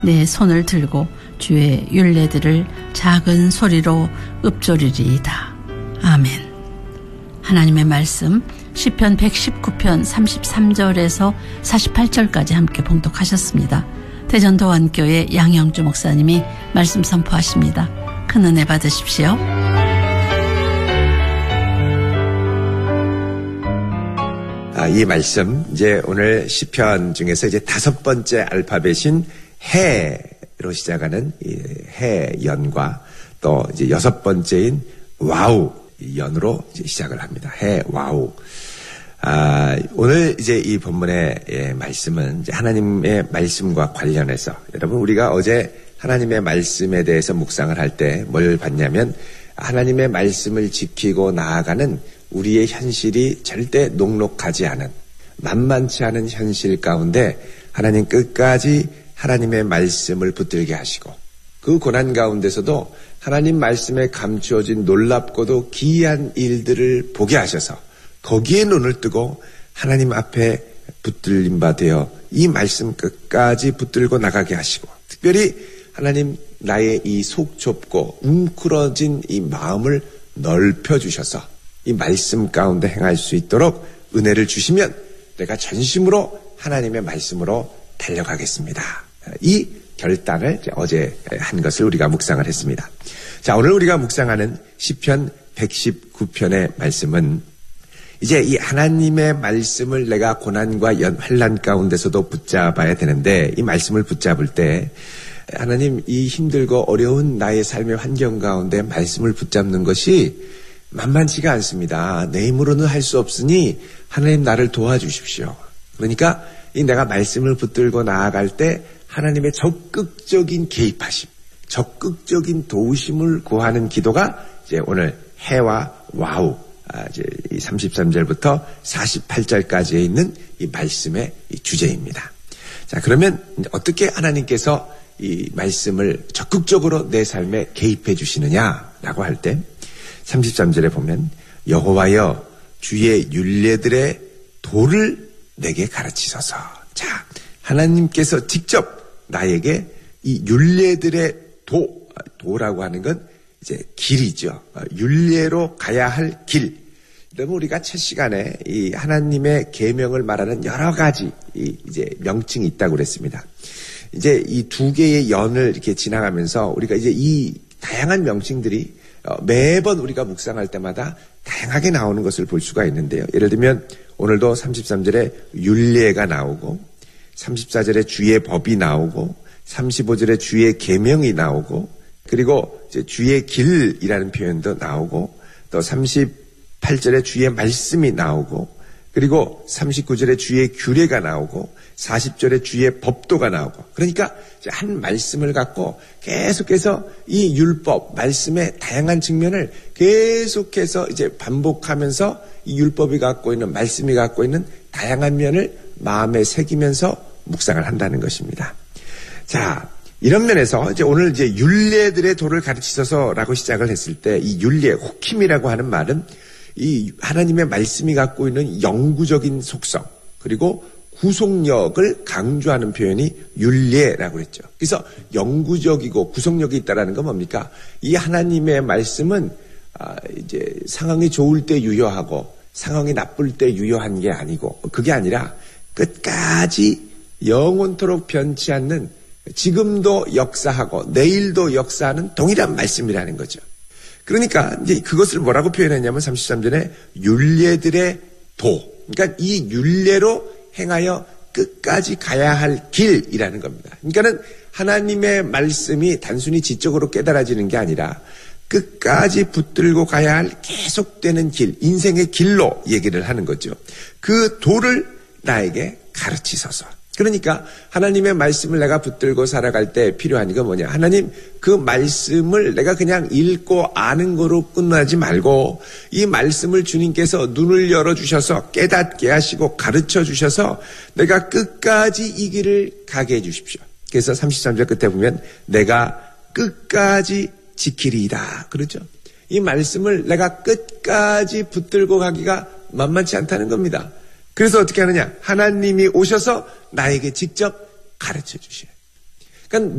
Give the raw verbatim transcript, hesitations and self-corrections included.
내 손을 들고 주의 율례들을 작은 소리로 읊조리리이다. 아멘. 하나님의 말씀 시편 백십구 편 삼십삼 절에서 사십팔 절까지 함께 봉독하셨습니다. 대전도안교회 양영주 목사님이 말씀 선포하십니다. 큰 은혜 받으십시오. 아, 이 말씀 이제 오늘 시편 중에서 이제 다섯 번째 알파벳인 해로 시작하는 이 해연과 또 이제 여섯 번째인 와우 연으로 이제 시작을 합니다. 해 와우. 아, 오늘 이제 이 본문의 예, 말씀은 이제 하나님의 말씀과 관련해서 여러분 우리가 어제 하나님의 말씀에 대해서 묵상을 할 때 뭘 봤냐면 하나님의 말씀을 지키고 나아가는 우리의 현실이 절대 녹록하지 않은 만만치 않은 현실 가운데 하나님 끝까지 하나님의 말씀을 붙들게 하시고 그 고난 가운데서도 하나님 말씀에 감추어진 놀랍고도 기이한 일들을 보게 하셔서 거기에 눈을 뜨고 하나님 앞에 붙들림 바 되어 이 말씀 끝까지 붙들고 나가게 하시고 특별히 하나님 나의 이 속 좁고 웅크러진 이 마음을 넓혀주셔서 이 말씀 가운데 행할 수 있도록 은혜를 주시면 내가 전심으로 하나님의 말씀으로 달려가겠습니다. 이 결단을 어제 한 것을 우리가 묵상을 했습니다. 자, 오늘 우리가 묵상하는 시편 백십구 편의 말씀은 이제 이 하나님의 말씀을 내가 고난과 환난 가운데서도 붙잡아야 되는데 이 말씀을 붙잡을 때 하나님 이 힘들고 어려운 나의 삶의 환경 가운데 말씀을 붙잡는 것이 만만치가 않습니다. 내 힘으로는 할 수 없으니 하나님 나를 도와주십시오. 그러니까 이 내가 말씀을 붙들고 나아갈 때 하나님의 적극적인 개입하심, 적극적인 도우심을 구하는 기도가 이제 오늘 해와 와우, 아, 이제 이 삼십삼 절부터 사십팔 절까지에 있는 이 말씀의 이 주제입니다. 자, 그러면 어떻게 하나님께서 이 말씀을 적극적으로 내 삶에 개입해 주시느냐라고 할 때 삼십삼 절에 보면 여호와여 주의 율례들의 도를 내게 가르치소서. 자, 하나님께서 직접 나에게 이 율례들의 도, 도라고 하는 건 이제 길이죠. 율례로 가야 할 길. 그러면 우리가 첫 시간에 이 하나님의 계명을 말하는 여러 가지 이 이제 명칭이 있다고 그랬습니다. 이제 이 두 개의 연을 이렇게 지나가면서 우리가 이제 이 다양한 명칭들이 매번 우리가 묵상할 때마다 다양하게 나오는 것을 볼 수가 있는데요. 예를 들면 오늘도 삼십삼 절에 율례가 나오고 삼십사 절에 주의 법이 나오고 삼십오 절에 주의 계명이 나오고 그리고 이제 주의 길이라는 표현도 나오고 또 삼십팔 절에 주의 말씀이 나오고 그리고 삼십구 절에 주의 규례가 나오고 사십 절에 주의 법도가 나오고 그러니까 한 말씀을 갖고 계속해서 이 율법, 말씀의 다양한 측면을 계속해서 이제 반복하면서 이 율법이 갖고 있는 말씀이 갖고 있는 다양한 면을 마음에 새기면서 묵상을 한다는 것입니다. 자, 이런 면에서 이제 오늘 이제 율례들의 도를 가르치소서라고 시작을 했을 때 이 율례, 호킴이라고 하는 말은 이 하나님의 말씀이 갖고 있는 영구적인 속성 그리고 구속력을 강조하는 표현이 율례라고 했죠. 그래서 영구적이고 구속력이 있다라는 건 뭡니까? 이 하나님의 말씀은 아 이제 상황이 좋을 때 유효하고 상황이 나쁠 때 유효한 게 아니고 그게 아니라 끝까지 영원토록 변치 않는 지금도 역사하고 내일도 역사하는 동일한 말씀이라는 거죠. 그러니까 이제 그것을 뭐라고 표현했냐면 삼십삼 절에 율례들의 도. 그러니까 이 율례로 행하여 끝까지 가야 할 길이라는 겁니다. 그러니까는 하나님의 말씀이 단순히 지적으로 깨달아지는 게 아니라 끝까지 붙들고 가야 할 계속되는 길, 인생의 길로 얘기를 하는 거죠. 그 도를 나에게 가르치소서. 그러니까 하나님의 말씀을 내가 붙들고 살아갈 때 필요한 게 뭐냐. 하나님 그 말씀을 내가 그냥 읽고 아는 거로 끝나지 말고 이 말씀을 주님께서 눈을 열어주셔서 깨닫게 하시고 가르쳐 주셔서 내가 끝까지 이 길을 가게 해 주십시오. 그래서 삼십삼 절 끝에 보면 내가 끝까지 지키리이다. 그렇죠? 이 말씀을 내가 끝까지 붙들고 가기가 만만치 않다는 겁니다. 그래서 어떻게 하느냐? 하나님이 오셔서 나에게 직접 가르쳐 주셔요. 그러니까